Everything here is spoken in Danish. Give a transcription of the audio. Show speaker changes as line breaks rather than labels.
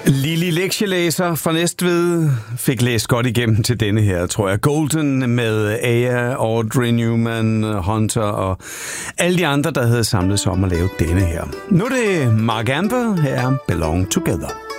Lili lektielæser fra Næstved fik læst godt igennem til denne her, tror jeg. Golden med Aya, Audrey Newman, Hunter og alle de andre, der havde samlet sig om at lave denne her. Nu er det Mark Amber, her er Belong Together.